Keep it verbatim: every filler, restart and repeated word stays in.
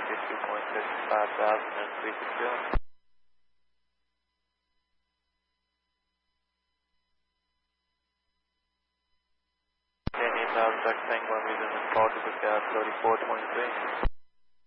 fifty-two point six five thousand and three sixty. Ten eight thousand, Tango, I'm using the call to the gas thirty-four twenty-three.